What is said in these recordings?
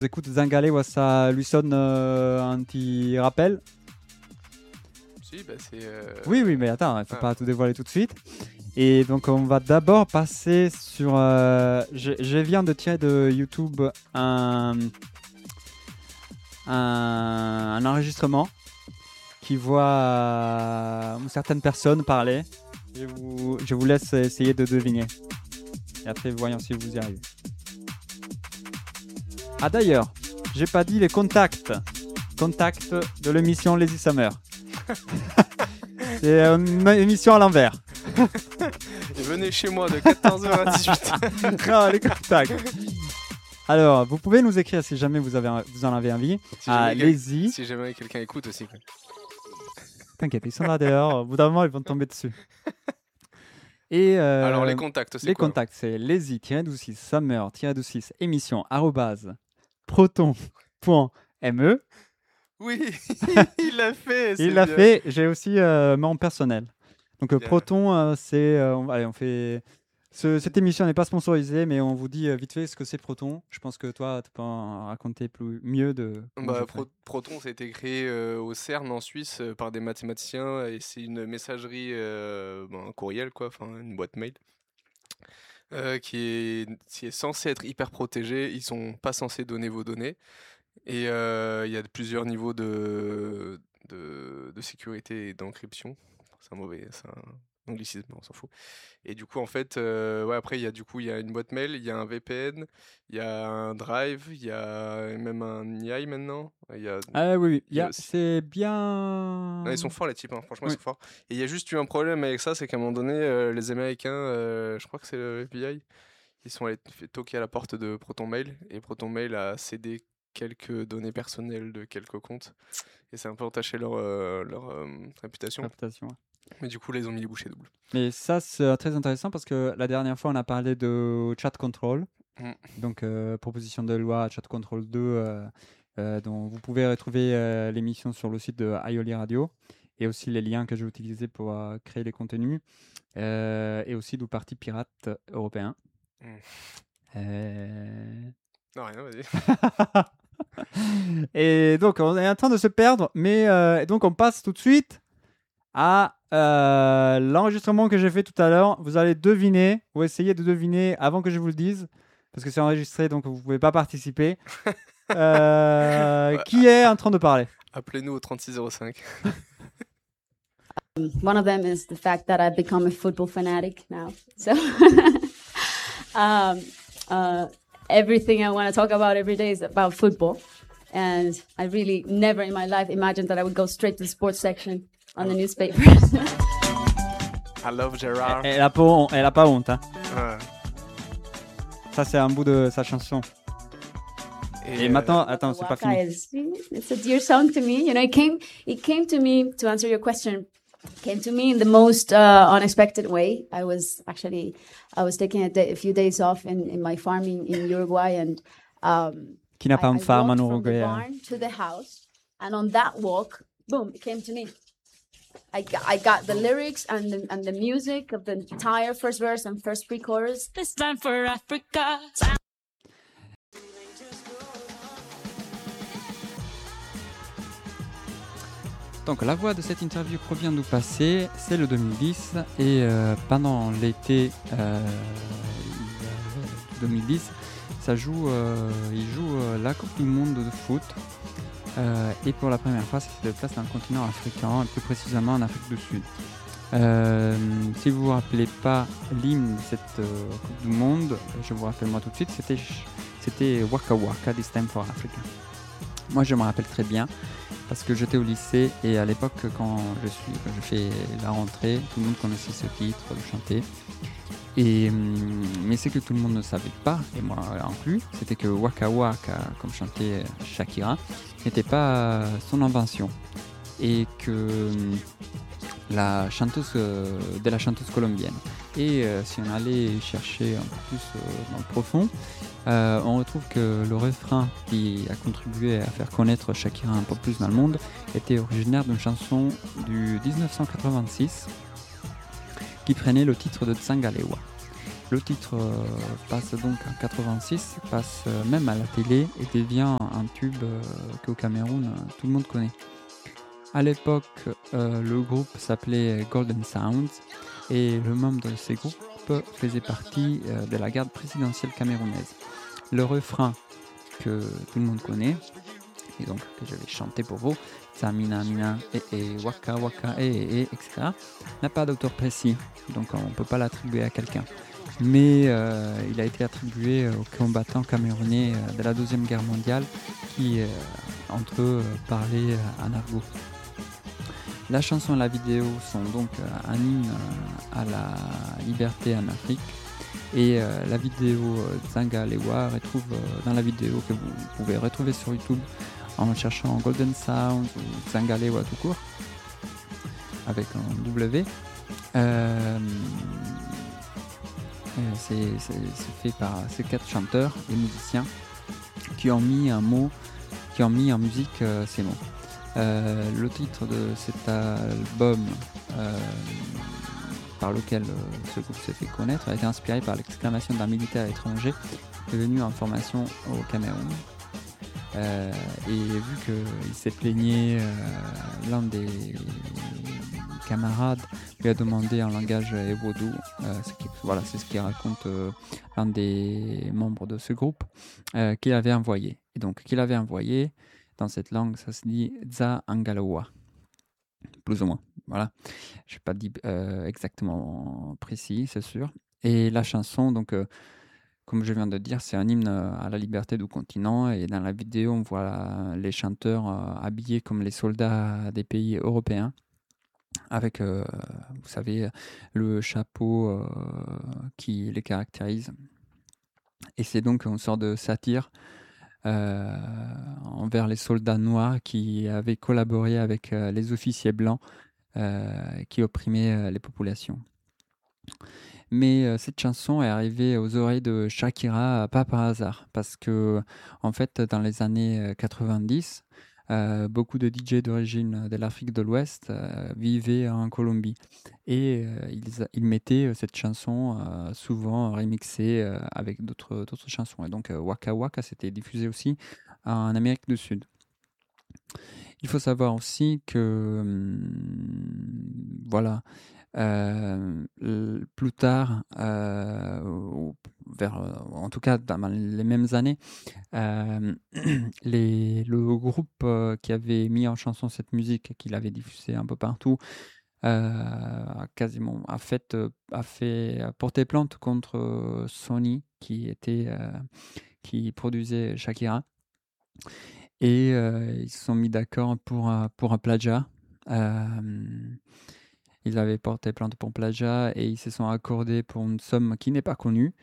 écoute Zangalewa, ça lui sonne un petit rappel? Si, bah c'est. Oui, mais attends, il ne faut pas tout dévoiler tout de suite. Et donc, on va d'abord passer sur. Je viens de tirer de YouTube un enregistrement qui voit certaines personnes parler. Je vous laisse essayer de deviner. Et après, voyons si vous y arrivez. Ah d'ailleurs, j'ai pas dit les contacts. Contacts de l'émission Lazy Summer. C'est une émission à l'envers. Et venez chez moi de 14h à 18h. Non, les contacts. Alors, vous pouvez nous écrire si jamais vous en avez envie. Lazy. Si jamais quelqu'un écoute aussi. Quoi. T'inquiète, ils sont là dehors. Au bout d'un moment, ils vont tomber dessus. Et alors, les contacts, c'est les quoi? contacts, c'est lazy-6 summer-6 émission @proton.me. Oui, il l'a fait. Il l'a fait. J'ai aussi mon personnel. Donc Proton, c'est on fait cette émission n'est pas sponsorisée, mais on vous dit vite fait ce que c'est Proton. Je pense que toi, tu peux en raconter mieux de. Proton, ça a été créé au CERN en Suisse par des mathématiciens et c'est une messagerie, un courriel quoi, enfin une boîte mail. Qui est censé être hyper protégé. Ils sont pas censés donner vos données. Et il y a plusieurs niveaux de sécurité et d'encryption. C'est un anglicisme, on s'en fout. Et du coup, en fait, après, il y a une boîte mail, il y a un VPN, il y a un Drive, il y a même un IAI maintenant. Oui, c'est bien. Non, ils sont forts les types, hein. Franchement, ils sont forts. Et il y a juste eu un problème avec ça, c'est qu'à un moment donné, les Américains, je crois que c'est le FBI, ils sont allés toquer à la porte de Proton Mail, et Proton Mail a cédé quelques données personnelles de quelques comptes, et c'est un peu entaché leur réputation. Mais du coup, là, ils ont mis les bouchées doubles. Mais ça, c'est très intéressant parce que la dernière fois, on a parlé de Chat Control. Donc, proposition de loi Chat Control 2, dont vous pouvez retrouver l'émission sur le site de Aioli Radio et aussi les liens que j'ai utilisés pour créer les contenus et aussi du Parti pirate européen. Non, rien, vas-y. Et donc, on est en train de se perdre, mais donc on passe tout de suite à l'enregistrement que j'ai fait tout à l'heure. Vous allez deviner, ou essayer de deviner avant que je vous le dise, parce que c'est enregistré, donc vous ne pouvez pas participer. Qui est en train de parler? Appelez-nous au 3605. One of them is the fact that I've become a football fanatic now. So everything I want to talk about every day is about football. And I really never in my life imagined that I would go straight to the sports section on the newspapers. I love Gerard. Elle a pas honte. Hein. Ça, c'est un bout de sa chanson. Et maintenant, attends, c'est pas fini. It's a dear song to me. You know, it came to me, to answer your question, came to me in the most unexpected way. I was taking a few days off in my farm in Uruguay, and Qui n'a pas une farm en Uruguay? I walked from the barn to the house, and on that walk, boom, it came to me. I got the lyrics and the music of the entire first verse and first pre-chorus. This time for Africa. Donc la voix de cette interview provient du passé, c'est le 2010 et pendant l'été 2010, il joue la Coupe du Monde de foot et pour la première fois, ça se déplace dans le continent africain, plus précisément en Afrique du Sud. Si vous vous rappelez pas l'hymne de cette Coupe du Monde, je vous rappelle moi tout de suite, c'était Waka Waka, This Time for Africa. Moi je me rappelle très bien parce que j'étais au lycée et à l'époque quand je fais la rentrée, tout le monde connaissait ce titre, le chantait. Mais ce que tout le monde ne savait pas, et moi inclus, c'était que Waka Waka, comme chantait Shakira, n'était pas son invention. Et que de la chanteuse colombienne. Et si on allait chercher un peu plus dans le profond, on retrouve que le refrain qui a contribué à faire connaître Shakira un peu plus dans le monde était originaire d'une chanson du 1986 qui prenait le titre de Zangalewa. Le titre passe donc en 86, passe même à la télé et devient un tube qu'au Cameroun tout le monde connaît. À l'époque, le groupe s'appelait Golden Sounds et le membre de ces groupes faisait partie de la garde présidentielle camerounaise. Le refrain que tout le monde connaît, et donc que je vais chanter pour vous, Samina, Mina, Waka, Waka, etc., n'a pas d'auteur précis, donc on ne peut pas l'attribuer à quelqu'un. Mais il a été attribué aux combattants camerounais de la Deuxième Guerre mondiale qui, entre eux, parlaient en argot. La chanson et la vidéo sont donc un hymne à la liberté en Afrique. Et la vidéo Zanga Lewa retrouve dans la vidéo que vous pouvez retrouver sur YouTube en cherchant Golden Sound ou Zanga Lewa tout court avec un W. C'est fait par ces 4 chanteurs et musiciens qui ont mis en musique ces mots. Le titre de cet album par lequel ce groupe s'est fait connaître a été inspiré par l'exclamation d'un militaire étranger venu en formation au Cameroun. Et vu qu'il s'est plaigné, l'un des camarades lui a demandé en langage vodou, c'est ce qu'il raconte l'un des membres de ce groupe, qu'il avait envoyé. Et donc qu'il avait envoyé, dans cette langue, ça se dit Za Angaloa, plus ou moins. Voilà, je n'ai pas dit exactement précis, c'est sûr. Et la chanson, donc, comme je viens de dire, c'est un hymne à la liberté du continent. Et dans la vidéo, on voit les chanteurs habillés comme les soldats des pays européens, avec, vous savez, le chapeau qui les caractérise. Et c'est donc une sorte de satire envers les soldats noirs qui avaient collaboré avec les officiers blancs qui opprimaient les populations. Mais cette chanson est arrivée aux oreilles de Shakira pas par hasard, parce que en fait dans les années 90, beaucoup de DJ d'origine de l'Afrique de l'Ouest vivaient en Colombie et ils mettaient cette chanson souvent remixée avec d'autres chansons. Et donc Waka Waka s'était diffusé aussi en Amérique du Sud. Il faut savoir aussi que plus tard, en tout cas dans les mêmes années, le groupe qui avait mis en chanson cette musique, qui l'avait diffusée un peu partout, a porté plainte contre Sony qui produisait Shakira. Et ils se sont mis d'accord pour un plagiat. Ils avaient porté plainte pour plagiat et ils se sont accordés pour une somme qui n'est pas connue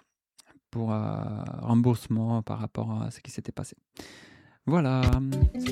pour remboursement par rapport à ce qui s'était passé. Voilà,